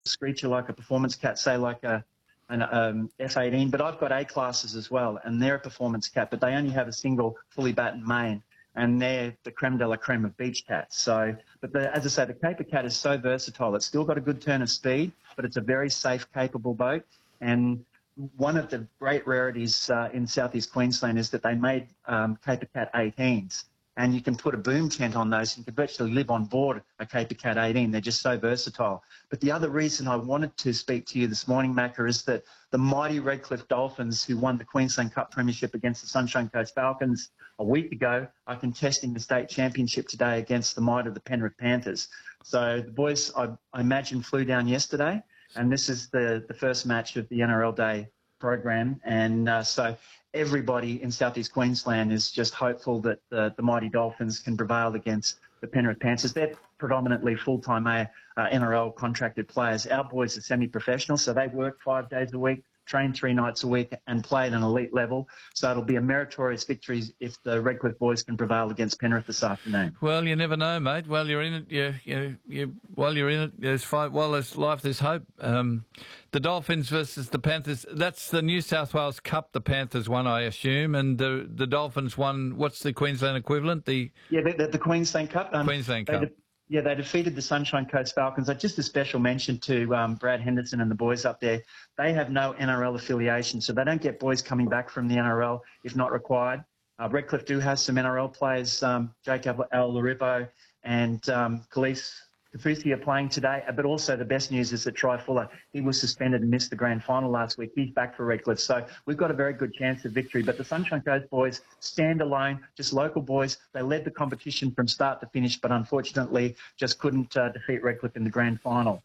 screecher like a performance cat, say like an F18, but I've got A classes as well, and they're a performance cat, but they only have a single fully battened mane, and they're the creme de la creme of beach cats. So, but as I say, the Caper Cat is so versatile. It's still got a good turn of speed, but it's a very safe, capable boat. And one of the great rarities in southeast Queensland is that they made Caper Cat 18s. And you can put a boom tent on those. You can virtually live on board a Caper Cat 18. They're just so versatile. But the other reason I wanted to speak to you this morning, Macca, is that the mighty Redcliffe Dolphins, who won the Queensland Cup Premiership against the Sunshine Coast Falcons a week ago, are contesting the state championship today against the might of the Penrith Panthers. So the boys, I imagine, flew down yesterday, and this is the first match of the NRL Day program. And so everybody in southeast Queensland is just hopeful that the mighty Dolphins can prevail against the Penrith Panthers. They're predominantly full-time NRL contracted players. Our boys are semi-professional, so they work 5 days a week, train 3 nights a week, and play at an elite level. So it'll be a meritorious victory if the Redcliffe boys can prevail against Penrith this afternoon. Well, you never know, mate. While you're in it, while you're in it, there's fight. While there's life, there's hope. The Dolphins versus the Panthers. That's the New South Wales Cup. The Panthers won, I assume, and the Dolphins won. What's the Queensland equivalent? The Queensland Cup. Queensland Cup. They defeated the Sunshine Coast Falcons. Just a special mention to Brad Henderson and the boys up there. They have no NRL affiliation, so they don't get boys coming back from the NRL if not required. Redcliffe do have some NRL players. Jacob Al-Laripo and Khalees Kafusi are playing today, but also the best news is that Try Fuller, he was suspended and missed the grand final last week. He's back for Redcliffe, so we've got a very good chance of victory. But the Sunshine Coast boys stand alone, just local boys. They led the competition from start to finish, but unfortunately just couldn't defeat Redcliffe in the grand final.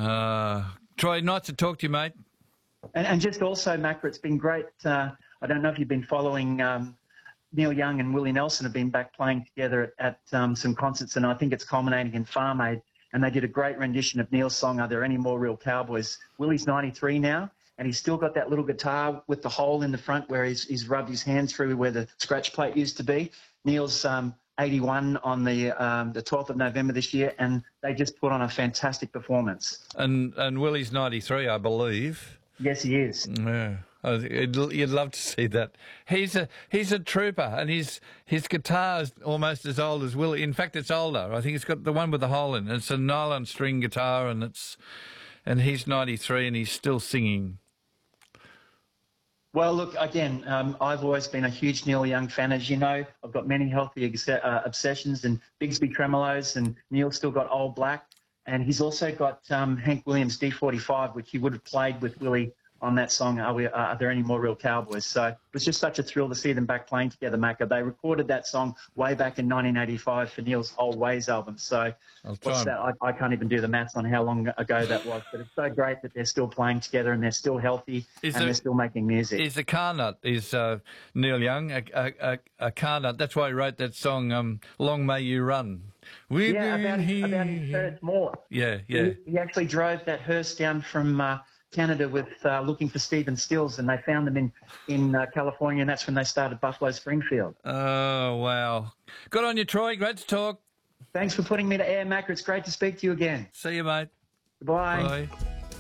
Troy, nice to talk to you, mate. And just also, Macca, it's been great. I don't know if you've been following Neil Young and Willie Nelson have been back playing together at some concerts, and I think it's culminating in Farm Aid. And they did a great rendition of Neil's song, Are There Any More Real Cowboys? Willie's 93 now, and he's still got that little guitar with the hole in the front where he's rubbed his hand through where the scratch plate used to be. Neil's 81 on the 12th of November this year, and they just put on a fantastic performance. And Willie's 93, I believe. Yes, he is. Yeah. You'd love to see that. He's a trooper, and his guitar is almost as old as Willie. In fact, it's older. I think it's got the one with the hole in it. It's a nylon string guitar, and he's 93, and he's still singing. Well, look, again, I've always been a huge Neil Young fan. As you know, I've got many healthy obsessions and Bigsby tremolos, and Neil's still got Old Black, and he's also got Hank Williams' D45, which he would have played with Willie on that song, Are There Any More Real Cowboys? So it was just such a thrill to see them back playing together, Macca. They recorded that song way back in 1985 for Neil's Old Ways album. So what's that? I can't even do the maths on how long ago that was. But it's so great that they're still playing together and they're still healthy they're still making music. Is the car nut, Neil Young, a car nut? That's why he wrote that song, Long May You Run. About his Hearst Moor. Yeah. He actually drove that hearse down from Canada with looking for Stephen Stills, and they found them in California, and that's when they started Buffalo Springfield. Oh, wow. Good on you, Troy. Great to talk. Thanks for putting me to air, Macca. It's great to speak to you again. See you, mate. Bye.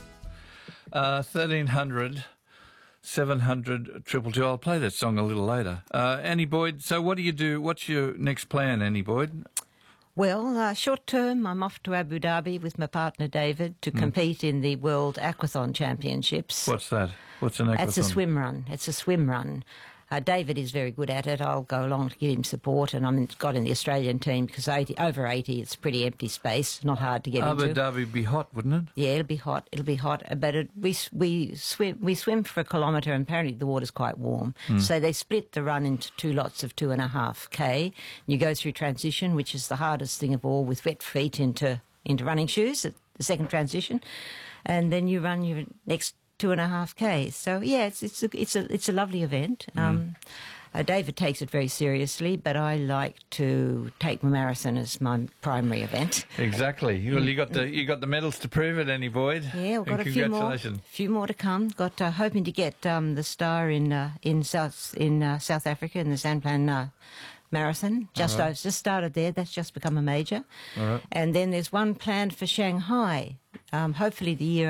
1300 700 222. I'll play that song a little later. Annie Boyd, so what do you do? What's your next plan, Annie Boyd? Well, short term, I'm off to Abu Dhabi with my partner David to compete in the World Aquathon Championships. What's that? What's an aquathon? It's a swim run. David is very good at it. I'll go along to give him support, and got in the Australian team because over 80, it's pretty empty space, not hard to get into. Abu Dhabi would be hot, wouldn't it? Yeah, it'll be hot. But we swim for a kilometre, and apparently the water's quite warm. So they split the run into 2 lots of 2.5K. You go through transition, which is the hardest thing of all, with wet feet into running shoes, the second transition, and then you run your next 2.5K. So yeah, it's a lovely event. David takes it very seriously, but I like to take my marathon as my primary event. Exactly. Well, you got the medals to prove it, Annie Boyd. Yeah, we've got a few more to come. Got hoping to get the star in South Africa in the Sanplan Marathon. Just started there. That's just become a major. All right. And then there's one planned for Shanghai, hopefully the year